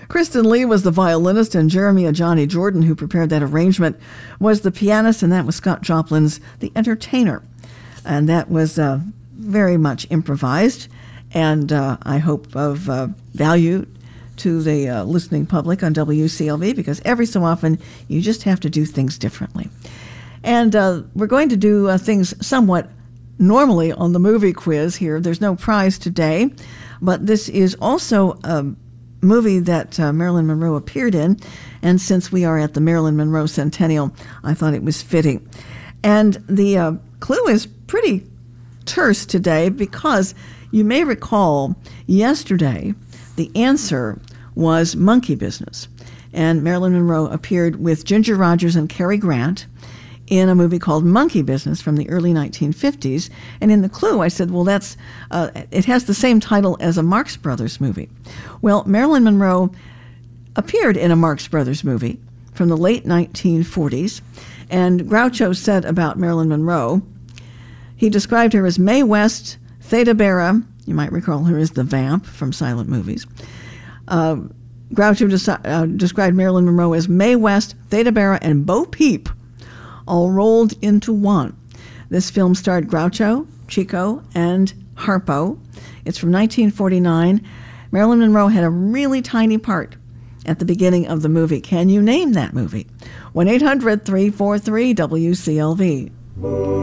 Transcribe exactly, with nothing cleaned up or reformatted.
Kristen Lee was the violinist, and Jeremiah Johnny Jordan, who prepared that arrangement, was the pianist, and that was Scott Joplin's The Entertainer. And that was uh, very much improvised, and uh, I hope of uh, value to the uh, listening public on W C L V, because every so often you just have to do things differently. And uh, we're going to do uh, things somewhat normally on the movie quiz here. There's no prize today, but this is also a movie that uh, Marilyn Monroe appeared in, and since we are at the Marilyn Monroe Centennial, I thought it was fitting. And the uh, clue is pretty terse today, because you may recall yesterday the answer was Monkey Business, and Marilyn Monroe appeared with Ginger Rogers and Cary Grant in a movie called Monkey Business from the early nineteen fifties. And in the clue, I said, well, that's uh, it has the same title as a Marx Brothers movie. Well, Marilyn Monroe appeared in a Marx Brothers movie from the late nineteen forties, and Groucho said about Marilyn Monroe, he described her as Mae West, Theda Bara, you might recall her as the Vamp from silent movies. Uh, Groucho desi- uh, described Marilyn Monroe as Mae West, Theda Bara, and Bo Peep, all rolled into one. This film starred Groucho, Chico, and Harpo. It's from nineteen forty-nine. Marilyn Monroe had a really tiny part at the beginning of the movie. Can you name that movie? one eight hundred three four three W C L V.